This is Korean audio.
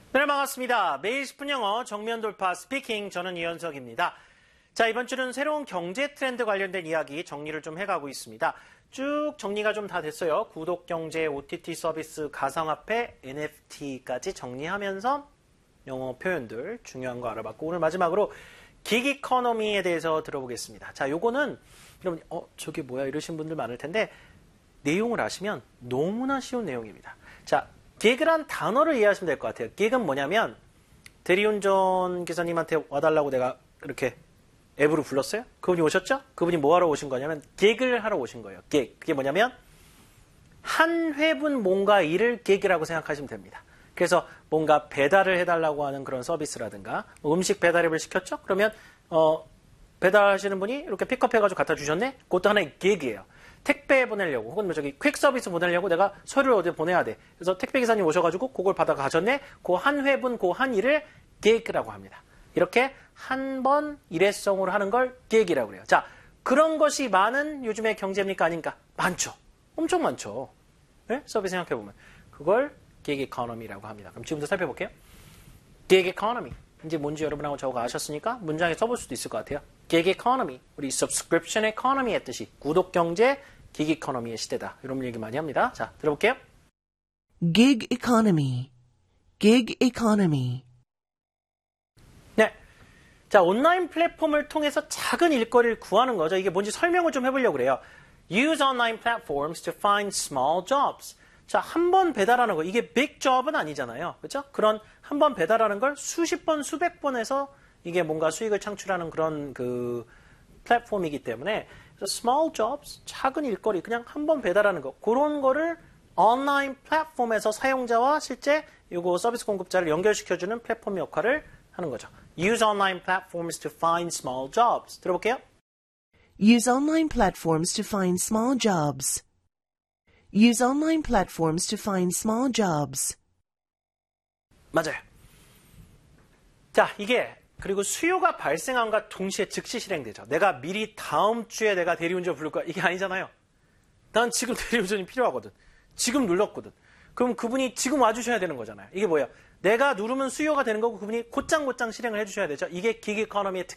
네, 반갑습니다. 매일 10분 영어 정면 돌파 스피킹, 저는 이현석입니다. 자, 이번 주는 새로운 경제 트렌드 관련된 이야기 정리를 좀 해가고 있습니다. 쭉 정리가 좀 다 됐어요. 구독 경제, OTT 서비스, 가상화폐, NFT까지 정리하면서 영어 표현들 중요한 거 알아봤고, 오늘 마지막으로 기기 이코노미에 대해서 들어보겠습니다. 자, 요거는 여러분 저게 뭐야 이러신 분들 많을 텐데 내용을 아시면 너무나 쉬운 내용입니다. 자, 기그란 단어를 이해하시면 될 것 같아요. 기그는 뭐냐면 대리운전 기사님한테 와달라고 내가 이렇게 앱으로 불렀어요. 그분이 오셨죠? 그분이 뭐 하러 오신 거냐면 기그를 하러 오신 거예요. 기그. 그게 뭐냐면 한 회분 뭔가 일을 기그라고 생각하시면 됩니다. 그래서 뭔가 배달을 해달라고 하는 그런 서비스라든가 음식 배달앱을 시켰죠? 그러면 배달하시는 분이 이렇게 픽업해가지고 갖다 주셨네? 그것도 하나의 기그예요. 택배 보내려고 혹은 퀵 서비스 보내려고 내가 서류를 어디 보내야 돼. 그래서 택배 기사님 오셔가지고 그걸 받아 가셨네. 그 한 회분, 그 한 일을 기그라고 합니다. 이렇게 한 번 일회성으로 하는 걸 기그라고 그래요. 자, 그런 것이 많은 요즘의 경제입니까 아닌가? 많죠. 엄청 많죠. 네? 서비스 생각해보면. 그걸 기그 이코노미라고 합니다. 그럼 지금부터 살펴볼게요. 기그 이코노미. 이제 뭔지 여러분하고 저거 아셨으니까 문장에 써볼 수도 있을 것 같아요. 기그 이코노미. 우리 subscription economy 했듯이 구독 경제, 기그 이코노미의 시대다. 이런 얘기 많이 합니다. 자, 들어볼게요. Gig economy. Gig economy. 네. 자, 온라인 플랫폼을 통해서 작은 일거리를 구하는 거죠. 이게 뭔지 설명을 좀 해보려고 그래요. Use online platforms to find small jobs. 자, 한 번 배달하는 거. 이게 big job은 아니잖아요. 그렇죠? 그런 한 번 배달하는 걸 수십 번, 수백 번 해서 이게 뭔가 수익을 창출하는 그런 그 플랫폼이기 때문에 small jobs, 작은 일거리, 그냥 한 번 배달하는 거. 그런 거를 온라인 플랫폼에서 사용자와 실제 이거 서비스 공급자를 연결시켜주는 플랫폼 역할을 하는 거죠. Use online platforms to find small jobs. 들어볼게요. Use online platforms to find small jobs. Use online platforms to find small jobs. 맞아요. 자, 이게 그리고 수요가 발생함과 동시에 즉시 실행되죠. 내가 미리 다음 주에 내가 대리운전 부를 거야. 이게 아니잖아요. 난 지금 대리운전이 필요하거든. 지금 눌렀거든. 그럼 그분이 지금 와주셔야 되는 거잖아요. 이게 뭐예요? 내가 누르면 수요가 되는 거고 그분이 곧장 실행을 해주셔야 되죠. 이게 기그 이코노미의